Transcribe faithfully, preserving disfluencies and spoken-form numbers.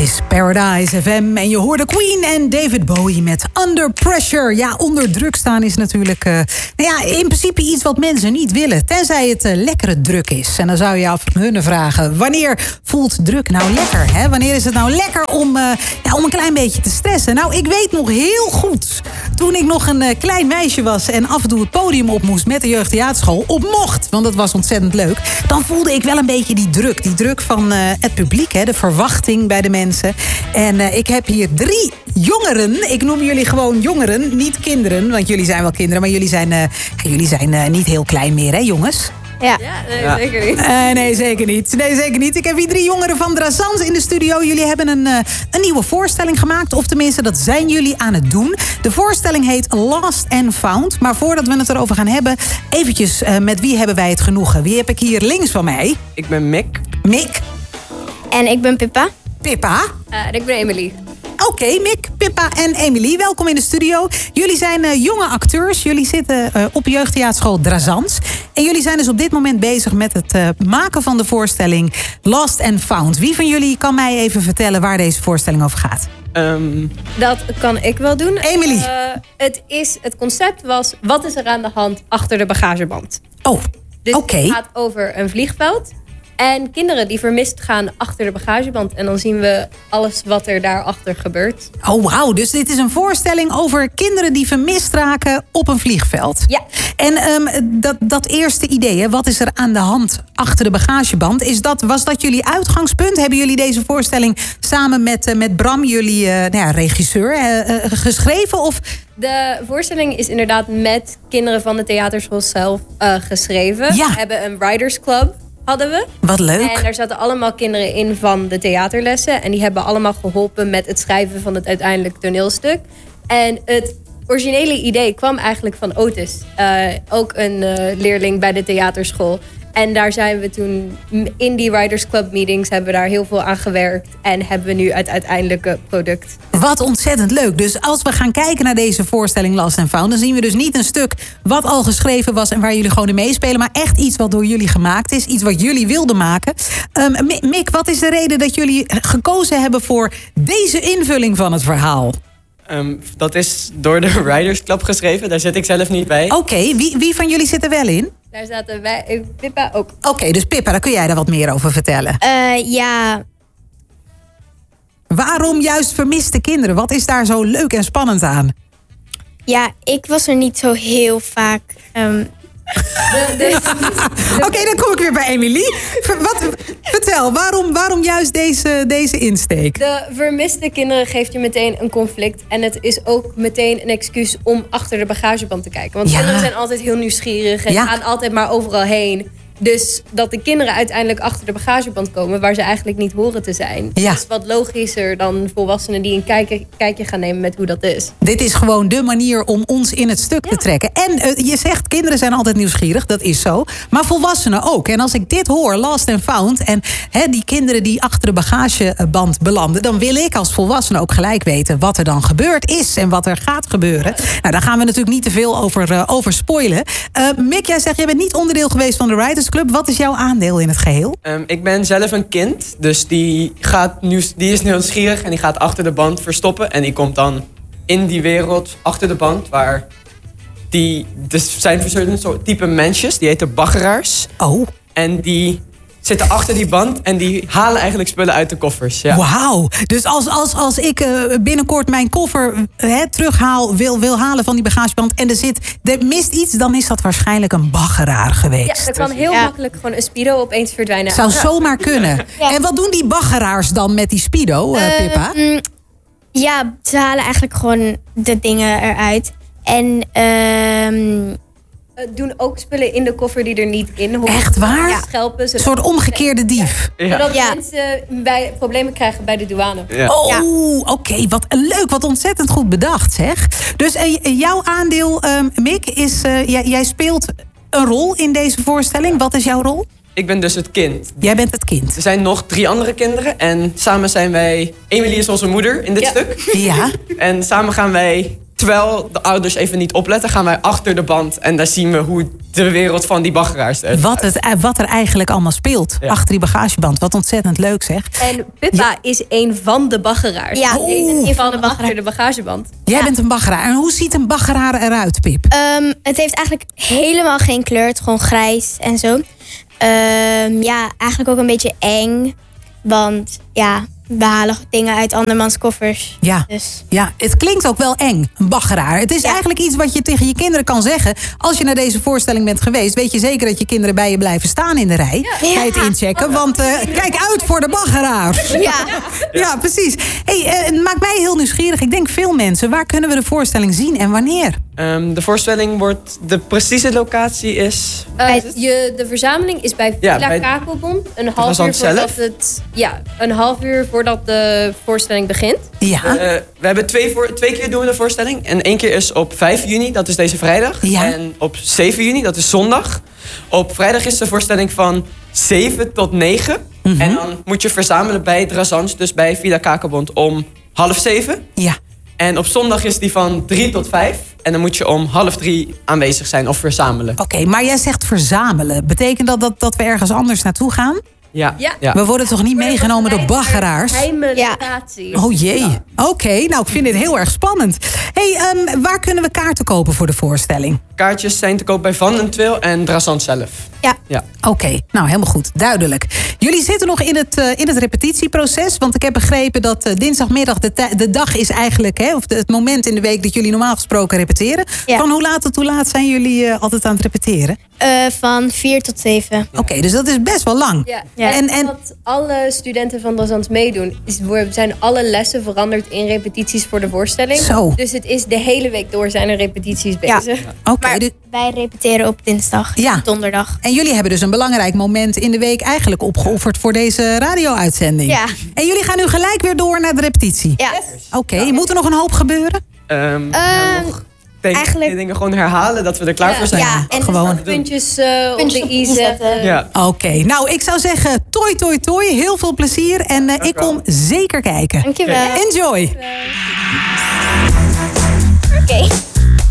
is Paradise F M en je hoorde Queen en David Bowie met Under Pressure. Ja, onder druk staan is natuurlijk uh, nou ja, in principe iets wat mensen niet willen. Tenzij het uh, lekkere druk is. En dan zou je af kunnen vragen, wanneer voelt druk nou lekker? Hè? Wanneer is het nou lekker om, uh, ja, om een klein beetje te stressen? Nou, ik weet nog heel goed, toen ik nog een uh, klein meisje was en af en toe het podium op moest met de jeugdtheaterschool, op mocht, want dat was ontzettend leuk, dan voelde ik wel een beetje die druk. Die druk van uh, het publiek, hè, de verwachting bij de mensen. En uh, ik heb hier drie jongeren. Ik noem jullie gewoon jongeren, niet kinderen. Want jullie zijn wel kinderen, maar jullie zijn, uh, jullie zijn uh, niet heel klein meer, hè jongens? Ja, ja, nee, ja. zeker niet. Uh, nee, zeker niet. Nee, zeker niet. Ik heb hier drie jongeren van Drazans in de studio. Jullie hebben een, uh, een nieuwe voorstelling gemaakt. Of tenminste, dat zijn jullie aan het doen. De voorstelling heet Lost and Found. Maar voordat we het erover gaan hebben, eventjes uh, met wie hebben wij het genoegen? Wie heb ik hier links van mij? Ik ben Mick. Mick. En ik ben Pippa. Pippa. Uh, en ik ben Emily. Oké, okay, Mick, Pippa en Emily, welkom in de studio. Jullie zijn uh, jonge acteurs. Jullie zitten uh, op jeugdtheaterschool Drazans. En jullie zijn dus op dit moment bezig met het uh, maken van de voorstelling Lost and Found. Wie van jullie kan mij even vertellen waar deze voorstelling over gaat? Um... Dat kan ik wel doen. Emily. Uh, het, is, het concept was, wat is er aan de hand achter de bagageband? Oh, dus oké. Okay. Het gaat over een vliegveld. En kinderen die vermist gaan achter de bagageband. En dan zien we alles wat er daarachter gebeurt. Oh, wauw. Dus dit is een voorstelling over kinderen die vermist raken op een vliegveld. Ja. En um, dat, dat eerste idee, hè, wat is er aan de hand achter de bagageband? Is dat, was dat jullie uitgangspunt? Hebben jullie deze voorstelling samen met, uh, met Bram, jullie uh, nou ja, regisseur, uh, uh, geschreven? Of... De voorstelling is inderdaad met kinderen van de theaterschool zelf uh, geschreven. Ja. We hebben een writers club. Hadden we. Wat leuk. En daar zaten allemaal kinderen in van de theaterlessen. En die hebben allemaal geholpen met het schrijven van het uiteindelijk toneelstuk. En het originele idee kwam eigenlijk van Otis. Uh, ook een uh, leerling bij de theaterschool. En daar zijn we toen in die Writers Club meetings hebben we daar heel veel aan gewerkt. En hebben we nu het uiteindelijke product. Wat ontzettend leuk. Dus als we gaan kijken naar deze voorstelling Lost and Found, dan zien we dus niet een stuk wat al geschreven was en waar jullie gewoon in meespelen, maar echt iets wat door jullie gemaakt is. Iets wat jullie wilden maken. Um, Mick, wat is de reden dat jullie gekozen hebben voor deze invulling van het verhaal? Um, dat is door de Writers Club geschreven. Daar zit ik zelf niet bij. Oké, okay, wie, wie van jullie zit er wel in? Daar zaten wij, Pippa ook. Oké, okay, dus Pippa, daar kun jij daar wat meer over vertellen. Uh, ja. Waarom juist vermiste kinderen? Wat is daar zo leuk en spannend aan? Ja, ik was er niet zo heel vaak. Um... Oké, okay, dan kom ik weer bij Emily. Wat, vertel, waarom, waarom juist deze, deze insteek? De vermiste kinderen geeft je meteen een conflict. En het is ook meteen een excuus om achter de bagageband te kijken. Want ja. kinderen zijn altijd heel nieuwsgierig en ja. gaan altijd maar overal heen. Dus dat de kinderen uiteindelijk achter de bagageband komen waar ze eigenlijk niet horen te zijn. Ja. is wat logischer dan volwassenen die een kijkje, kijkje gaan nemen met hoe dat is. Dit is gewoon de manier om ons in het stuk ja. te trekken. En uh, je zegt, kinderen zijn altijd nieuwsgierig, dat is zo. Maar volwassenen ook. En als ik dit hoor, Lost and Found, en he, die kinderen die achter de bagageband belanden, dan wil ik als volwassene ook gelijk weten wat er dan gebeurd is en wat er gaat gebeuren. Ja. Nou, daar gaan we natuurlijk niet te veel over, uh, over spoilen. Uh, Mick, jij zegt, jij bent niet onderdeel geweest van de Writers Club. Wat is jouw aandeel in het geheel? Um, ik ben zelf een kind, dus die, gaat nu, die is nieuwsgierig en die gaat achter de band verstoppen. En die komt dan in die wereld achter de band, waar die, dus zijn verschillende soort type mensjes, die heten baggeraars. Oh. En die zitten achter die band en die halen eigenlijk spullen uit de koffers. Ja. Wauw. Dus als, als, als ik uh, binnenkort mijn koffer uh, terughaal, wil, wil halen van die bagageband en er zit, er mist iets, dan is dat waarschijnlijk een baggeraar geweest. Ja, er kan heel ja. makkelijk gewoon een Speedo opeens verdwijnen. Zou ja. zomaar kunnen. Ja. En wat doen die baggeraars dan met die Speedo, uh, uh, Pippa? Mm, ja, ze halen eigenlijk gewoon de dingen eruit. En uh, doen ook spullen in de koffer die er niet in horen. Echt waar? Ja. Schelpen, een soort omgekeerde dief. Ja. Zodat ja. mensen bij problemen krijgen bij de douane. Ja. Oh, ja. oké. Okay. Wat leuk. Wat ontzettend goed bedacht, zeg. Dus uh, jouw aandeel, um, Mick, is... Uh, jij, jij speelt een rol in deze voorstelling. Wat is jouw rol? Ik ben dus het kind. Jij bent het kind. Er zijn nog drie andere kinderen. En samen zijn wij... Emily is onze moeder in dit ja. stuk. Ja. En samen gaan wij terwijl de ouders even niet opletten, gaan wij achter de band. En daar zien we hoe de wereld van die baggeraars eruit Wat, het, wat er eigenlijk allemaal speelt Ja. achter die bagageband. Wat ontzettend leuk zeg. En Pippa is een van de baggeraars. Ja, Deze is een een van van de achter baggeraars. de bagageband. Jij Ja. bent een baggeraar. En hoe ziet een baggeraar eruit, Pip? Ehm, het heeft eigenlijk helemaal geen kleur. Het is gewoon grijs en zo. Ehm, ja, eigenlijk ook een beetje eng. Want ja, we halen dingen uit andermans koffers. Ja. Dus Ja, het klinkt ook wel eng, een baggeraar. Het is Ja. eigenlijk iets wat je tegen je kinderen kan zeggen. Als je naar deze voorstelling bent geweest, weet je zeker dat je kinderen bij je blijven staan in de rij. Ja. Bij het inchecken, want eh, kijk uit voor de baggeraar. ja. Ja, precies. Hey, eh, het maakt mij heel nieuwsgierig. Ik denk veel mensen. Waar kunnen we de voorstelling zien en wanneer? Ehm, de voorstelling wordt... De precieze locatie is... Uh, Bij- je, de verzameling is bij Ja, Villa bij- Kakelbond. Een half Razant uur voordat zelf? het. Ja, een half uur voordat de voorstelling begint. Ja. Eh, we hebben twee, voor, twee keer doen we de voorstelling. En één keer is op vijf juni, dat is deze vrijdag. Ja. En op zeven juni, dat is zondag. Op vrijdag is de voorstelling van zeven tot negen. Mhm. En dan moet je verzamelen bij het Razans, dus bij Villa Kakelbond, om half zeven. Ja. En op zondag is die van drie tot vijf. En dan moet je om half drie aanwezig zijn of verzamelen. Oké, maar jij zegt verzamelen. Betekent dat, dat dat we ergens anders naartoe gaan? Ja. Ja. We worden toch niet meegenomen door baggeraars? Geheime Ja. locatie. Oh jee. Oké, nou ik vind dit heel erg spannend. Hey, ehm, waar kunnen we kaarten kopen voor de voorstelling? Kaartjes zijn te koop bij Van den Twil en Razans zelf. Ja. Ja. Oké, nou helemaal goed, duidelijk. Jullie zitten nog in het, eh, in het repetitieproces. Want ik heb begrepen dat eh, dinsdagmiddag de, tij- de dag is eigenlijk... Hè, of de- het moment in de week dat jullie normaal gesproken repeteren. Ja. Van hoe laat tot hoe laat zijn jullie eh, altijd aan het repeteren? Eh, van vier tot zeven. Oké, dus dat is best wel lang. Ja. Ja. En, En- en- wat alle studenten van Razans meedoen, is, we- zijn alle lessen veranderd in repetities voor de voorstelling. Zo. Dus het is de hele week door zijn er repetities Ja. bezig. Oké, Maar dus- wij repeteren op dinsdag, Ja. donderdag. en jullie hebben dus een belangrijk moment in de week eigenlijk opgeofferd voor deze radio-uitzending. Ja. En jullie gaan nu gelijk weer door naar de repetitie? Ja. Oké, moet er nog een hoop gebeuren? Ehm, ja, nog denk, eigenlijk- dingen gewoon herhalen, dat we er klaar Ja. voor zijn. Ja, en Gewoon. Puntjes eh, op Puntjes de op i de i zetten. zetten. Ja. Oké, nou ik zou zeggen toi toi toi, heel veel plezier en eh, ik kom zeker kijken. Dankjewel. Enjoy! Oké.